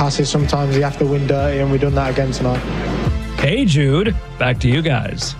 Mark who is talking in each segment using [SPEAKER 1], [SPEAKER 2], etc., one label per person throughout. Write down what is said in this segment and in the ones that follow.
[SPEAKER 1] passes sometimes. You have to win dirty, and we've done that again tonight.
[SPEAKER 2] Hey, Jude. Back to you guys.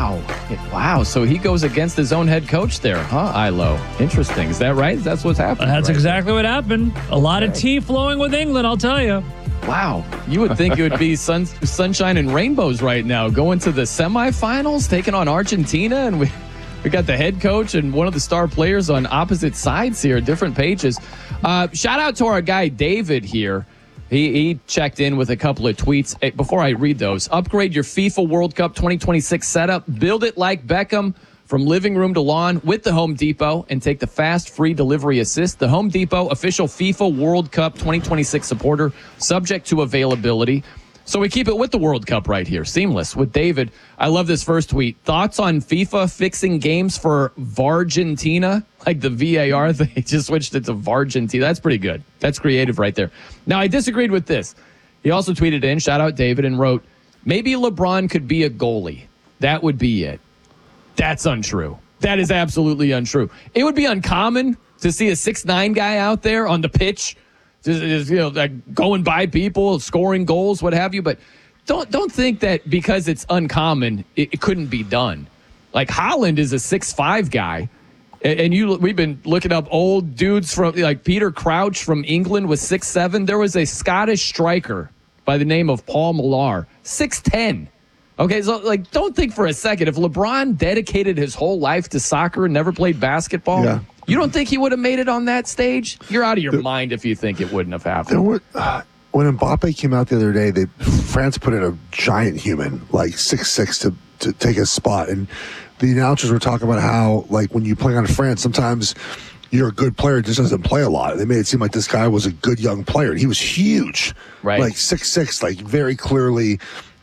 [SPEAKER 3] Wow. So he goes against his own head coach there, huh, Ilo? Interesting. Is that right? That's what's happening.
[SPEAKER 2] That's exactly what happened. A lot of tea flowing with England, I'll tell you.
[SPEAKER 3] Wow. You would think it would be sunshine and rainbows right now. Going to the semifinals, taking on Argentina, and we got the head coach and one of the star players on opposite sides here, different pages. Shout out to our guy David here. He checked in with a couple of tweets. Hey, before I read those, upgrade your FIFA World Cup 2026 setup. Build it like Beckham from living room to lawn with the Home Depot and take the fast free delivery assist. The Home Depot, official FIFA World Cup 2026 supporter, subject to availability. So we keep it with the World Cup right here. Seamless with David. I love this first tweet. Thoughts on FIFA fixing games for Vargentina? Like the VAR, they just switched it to Vargentina. That's pretty good. That's creative right there. Now, I disagreed with this. He also tweeted in, shout out David, and wrote, maybe LeBron could be a goalie. That would be it. That's untrue. That is absolutely untrue. It would be uncommon to see a 6'9" guy out there on the pitch, just like going by people, scoring goals, what have you. But don't think that because it's uncommon, it couldn't be done. Like Haaland is a 6'5" guy, and we've been looking up old dudes from like Peter Crouch from England was 6'7". There was a Scottish striker by the name of Paul Millar, 6'10". Okay, so like don't think for a second if LeBron dedicated his whole life to soccer and never played basketball. Yeah. You don't think he would have made it on that stage? You're out of your mind if you think it wouldn't have happened.
[SPEAKER 4] When Mbappe came out the other day, France put in a giant human, like 6'6", to take his spot. And the announcers were talking about how, like, when you play on France, sometimes you're a good player, just doesn't play a lot. They made it seem like this guy was a good young player. And he was huge. Right. Like 6'6", like very clearly.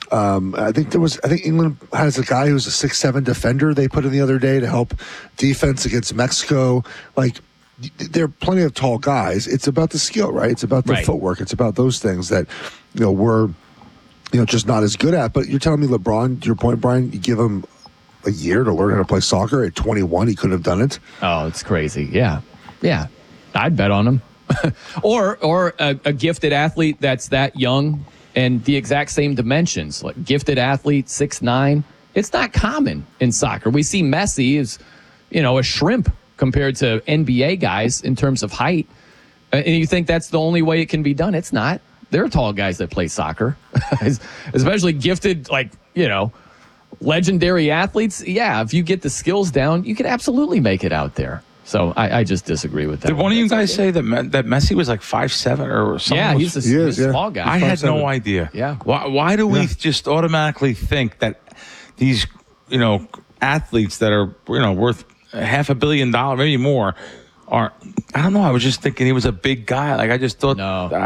[SPEAKER 4] I think England has a guy who's a 6'7" defender they put in the other day to help defense against Mexico. Like, there are plenty of tall guys. It's about the skill, right? It's about the footwork. It's about those things that, we're, just not as good at. But you're telling me LeBron, your point, Brian, you give him a year to learn how to play soccer at 21, he couldn't have done it?
[SPEAKER 3] Oh, it's crazy. Yeah. I'd bet on him. or a gifted athlete that's that young and the exact same dimensions, like gifted athlete, 6'9". It's not common in soccer. We see Messi is, a shrimp compared to NBA guys in terms of height. And you think that's the only way it can be done. It's not. There are tall guys that play soccer, especially gifted, legendary athletes. Yeah, if you get the skills down, you can absolutely make it out there. So I just disagree with that.
[SPEAKER 5] Did one of you guys say that Messi was like 5'7" or something?
[SPEAKER 3] Yeah, he's a small guy.
[SPEAKER 5] I had no idea.
[SPEAKER 3] Yeah.
[SPEAKER 5] Why do we just automatically think that these, athletes that are, worth $500 million, maybe more, are, I don't know. I was just thinking he was a big guy. Like, I just thought,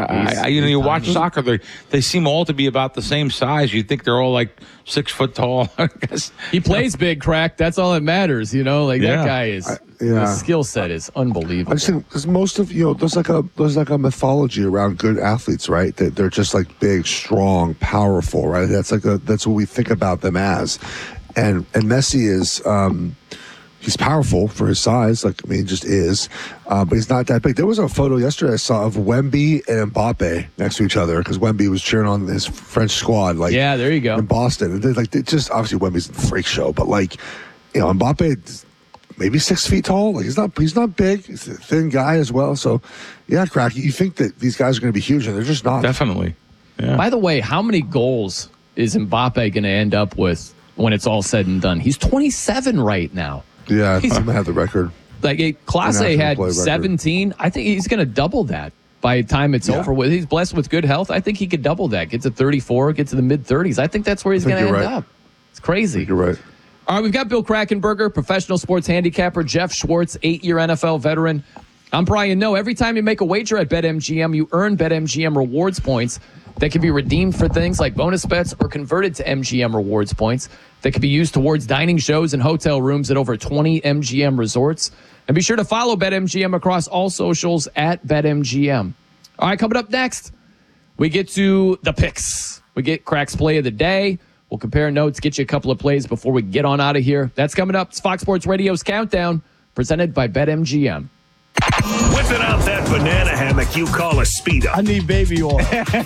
[SPEAKER 5] you watch soccer, they seem all to be about the same size. You think they're all like 6 foot tall. I guess.
[SPEAKER 3] He plays big, Crack. That's all that matters. That guy is. His skill set is unbelievable.
[SPEAKER 4] I just think because most of there's like a mythology around good athletes, right? That they're just like big, strong, powerful, right? That's what we think about them as, and Messi is. He's powerful for his size, he just is, but he's not that big. There was a photo yesterday I saw of Wemby and Mbappe next to each other because Wemby was cheering on his French squad.
[SPEAKER 3] There you go.
[SPEAKER 4] In Boston, and it's just obviously Wemby's a freak show, but Mbappe. Maybe 6 feet tall. He's not big. He's a thin guy as well. So, yeah, Crack, you think that these guys are going to be huge, and they're just not.
[SPEAKER 5] Definitely. Yeah.
[SPEAKER 3] By the way, how many goals is Mbappe going to end up with when it's all said and done? He's 27 right now.
[SPEAKER 4] Yeah, I'm going to have the record.
[SPEAKER 3] Klase had 17. I think he's going to double that by the time it's over with. He's blessed with good health. I think he could double that. Get to 34, get to the mid-30s. I think that's where he's going to end up. It's crazy.
[SPEAKER 4] You're right.
[SPEAKER 3] All right, we've got Bill Krackomberger, professional sports handicapper, Jeff Schwartz, 8-year NFL veteran. I'm Brian Noe. Every time you make a wager at BetMGM, you earn BetMGM rewards points that can be redeemed for things like bonus bets or converted to MGM rewards points that can be used towards dining shows and hotel rooms at over 20 MGM resorts. And be sure to follow BetMGM across all socials at BetMGM. All right, coming up next, we get to the picks. We get Crack's play of the day. We'll compare notes, get you a couple of plays before we get on out of here. That's coming up. It's Fox Sports Radio's Countdown, presented by BetMGM.
[SPEAKER 6] Whipping out that banana hammock you call a Speedo.
[SPEAKER 1] I need baby oil.